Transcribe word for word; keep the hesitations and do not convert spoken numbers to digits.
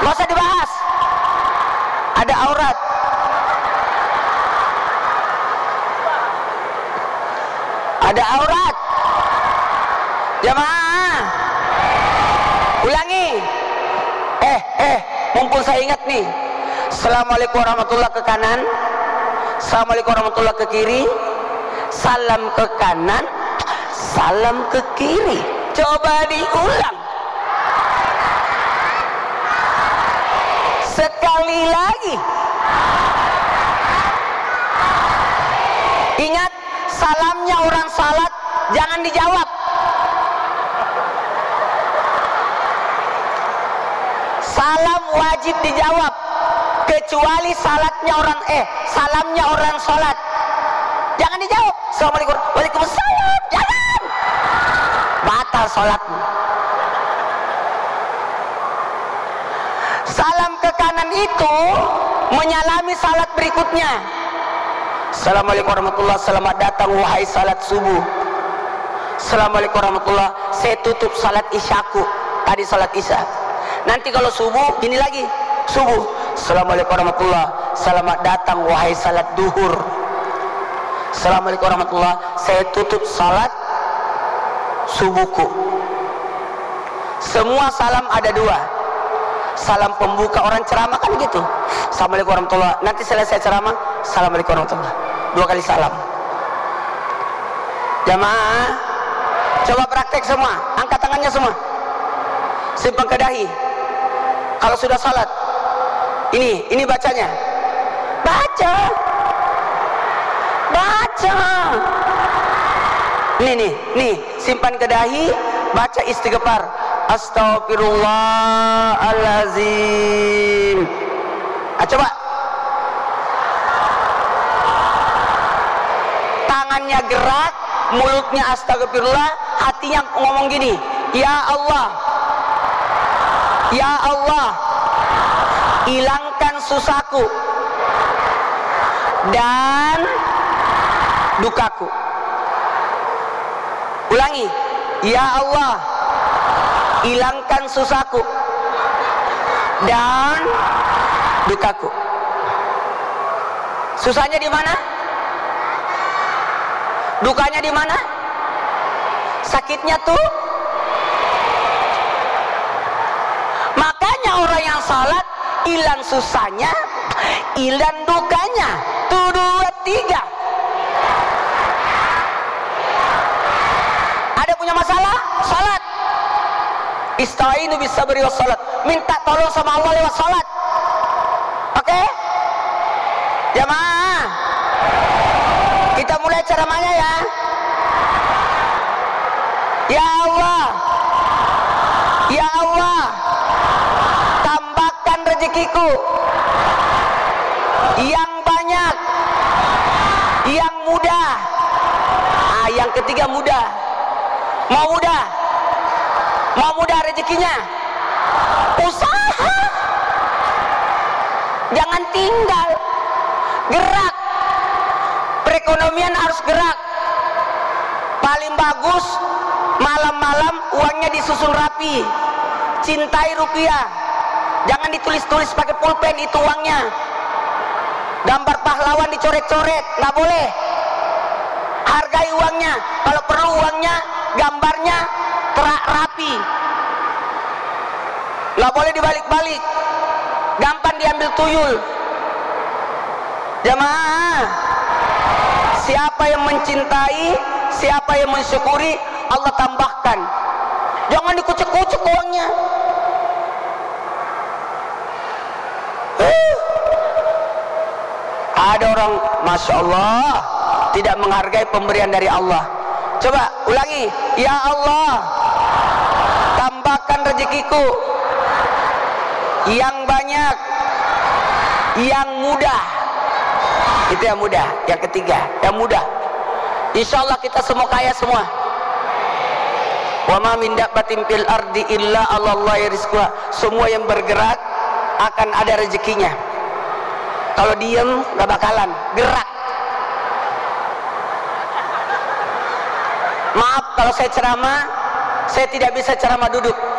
Gak usah dibahas. Ada aurat. Ada aurat. Jamaah, ulangi. Eh, eh, mumpung saya ingat nih. Assalamualaikum warahmatullahi ke kanan. Assalamualaikum warahmatullahi ke kiri. Salam ke kanan, salam ke kiri. Coba diulang. Sekali lagi. Ingat, salamnya orang salat jangan dijawab. Salam wajib dijawab, kecuali salatnya orang eh salamnya orang salat. Jangan dijawab. Assalamualaikum. Waalaikumsalam. Jangan. Batal salatmu. Salam ke kanan itu menyalami salat berikutnya. Assalamualaikum warahmatullahi wabarakatuh. Selamat datang wahai salat subuh. Assalamualaikum warahmatullahi wabarakatuh. Saya tutup salat isyaku. Tadi salat isya. Nanti kalau subuh gini lagi. Subuh. Assalamualaikum warahmatullahi wabarakatuh. Selamat datang wahai salat duhur. Assalamualaikum warahmatullahi wabarakatuh. Saya tutup salat subuhku. Semua salam ada dua. Salam pembuka, orang ceramah kan gitu. Assalamualaikum warahmatullahi wabarakatuh. Nanti selesai ceramah, Assalamualaikum warahmatullahi wabarakatuh. Dua kali salam. Jamaah, coba praktek semua. Angkat tangannya semua. Simpan ke dahi. Kalau sudah salat, ini, ini bacanya. Baca. Baca. Nih, nih, nih. Simpan ke dahi. Baca istighfar. Astaghfirullahalazim. Ah, coba. Tangannya gerak, mulutnya astagfirullah, hatinya ngomong gini, ya Allah, ya Allah, hilangkan susahku dan dukaku. Ulangi, ya Allah, hilangkan susahku dan dukaku. Susahnya di mana? Dukanya di mana? Sakitnya tuh. Makanya orang yang salat hilang susahnya, hilang dukanya. Tuh dua tiga. Ada punya masalah? Salat. Istainu bis sabri was salat. Minta tolong sama Allah lewat salat. Oke? Okay? Jamaah. Kita mulai ceramahnya ya. Ya Allah. Ya Allah. Tambahkan rezekiku yang banyak, yang mudah. Ah, yang ketiga mudah. Mau mudah? Mau mudah rezekinya? Usaha. Jangan tinggal. Gerak. Perekonomian harus gerak. Paling bagus malam-malam uangnya disusun rapi. Cintai rupiah. Jangan ditulis-tulis pakai pulpen itu uangnya. Gambar pahlawan dicoret-coret, nggak boleh. Hargai uangnya. Kalau perlu uangnya, gambarnya terak rapi. Nggak boleh dibalik-balik. Gampang diambil tuyul. Jamaah, siapa yang mencintai, siapa yang mensyukuri, Allah tambahkan. Jangan dikucek-kucek uangnya. uh. Ada orang, Masya Allah, tidak menghargai pemberian dari Allah. Coba ulangi, ya Allah, tambahkan rezekiku yang banyak, yang mudah. Itu yang mudah. Yang ketiga, yang mudah. Insya Allah kita semua kaya semua. Wa ma min dabbatin fil ardi illa 'alallahi rizquha. Semua yang bergerak akan ada rezekinya. Kalau diem gak bakalan gerak. Maaf kalau saya ceramah, saya tidak bisa ceramah duduk.